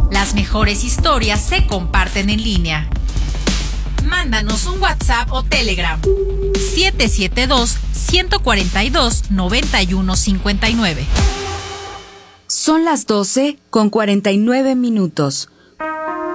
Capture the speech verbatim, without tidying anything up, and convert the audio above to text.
Las mejores historias se comparten en línea. Mándanos un WhatsApp o Telegram. siete siete dos, uno cuatro dos, nueve uno cinco nueve. Son las doce con cuarenta y nueve minutos.